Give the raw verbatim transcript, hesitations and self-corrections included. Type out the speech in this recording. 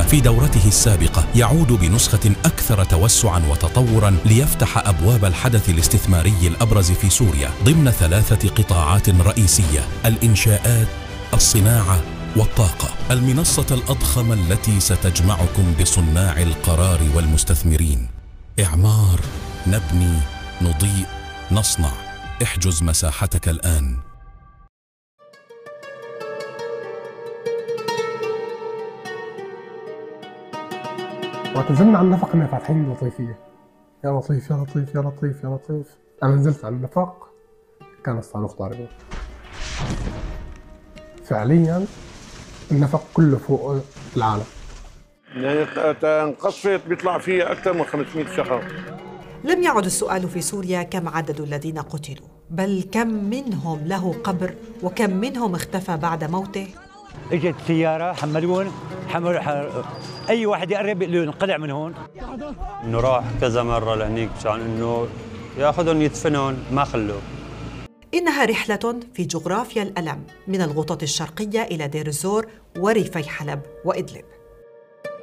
في دورته السابقة يعود بنسخة أكثر توسعاً وتطوراً ليفتح أبواب الحدث الاستثماري الأبرز في سوريا ضمن ثلاثة قطاعات رئيسية: الإنشاءات، الصناعة والطاقة. المنصة الأضخم التي ستجمعكم بصناع القرار والمستثمرين. إعمار، نبني، نضيء، نصنع. احجز مساحتك الآن. وقت نزلنا على النفق كنا فاتحين لطيفية، يا لطيف يا لطيف يا لطيف يا لطيف. أنا نزلت على النفق كان الصاروخ ضاربه. فعليا النفق كله فوق العالم، يعني انقصفت بيطلع فيها أكثر من خمسمئة شخص. لم يعد السؤال في سوريا كم عدد الذين قتلوا، بل كم منهم له قبر وكم منهم اختفى بعد موته. اجت سيارة حملون حمل حر... أي واحد يقرب يقول له انقلع من هون. إنه راح كذا مرة لهنيك مشان إنه ياخذهم يدفنهم، ما خلوه. إنها رحلة في جغرافيا الألم، من الغوطة الشرقية إلى دير الزور وريفي حلب وإدلب.